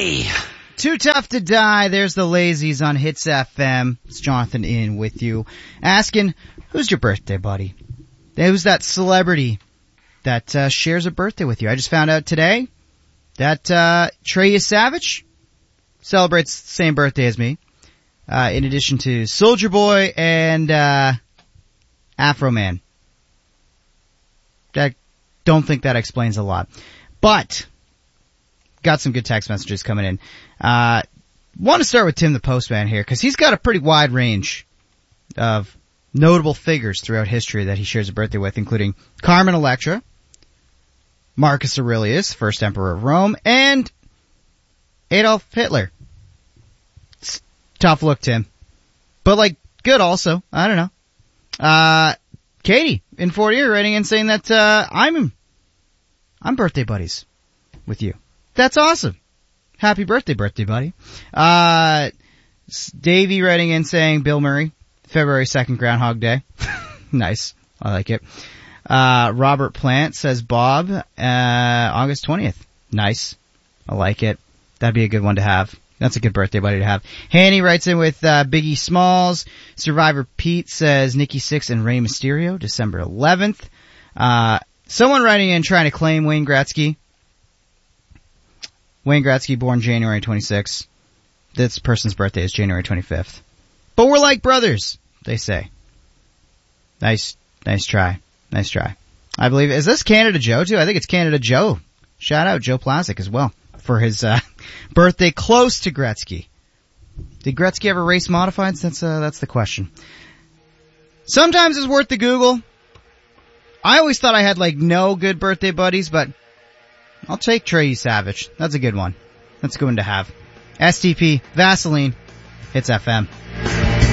Hey! Too Tough to Die. There's the Lazies on Hits FM. It's Jonathan in with you. Asking, who's your birthday buddy? Who's that celebrity that shares a birthday with you? I just found out today that Trey Savage celebrates the same birthday as me. In addition to Soulja Boy and Afro Man. I don't think that explains a lot. But got some good text messages coming in. Want to start with Tim the Postman here, because he's got a pretty wide range of notable figures throughout history that he shares a birthday with, including Carmen Electra, Marcus Aurelius, first emperor of Rome, and Adolf Hitler. It's tough look, Tim. But, good also. I don't know. Katie in Fort Erie writing in saying that I'm birthday buddies with you. That's awesome. Happy birthday, buddy. Davey writing in saying Bill Murray, February 2nd, Groundhog Day. Nice. I like it. Robert Plant says Bob, August 20th. Nice. I like it. That'd be a good one to have. That's a good birthday buddy to have. Hanny writes in with Biggie Smalls. Survivor Pete says Nikki Sixx and Rey Mysterio, December 11th. Someone writing in trying to claim Wayne Gretzky. Wayne Gretzky, born January 26th. This person's birthday is January 25th. But we're like brothers, they say. Nice try. Nice try. I believe, is this Canada Joe too? I think it's Canada Joe. Shout out Joe Plazic as well for his birthday close to Gretzky. Did Gretzky ever race modifieds? That's the question. Sometimes it's worth the Google. I always thought I had no good birthday buddies, but I'll take Trey Savage. That's a good one. That's a good one to have. STP, Vaseline, Hits FM.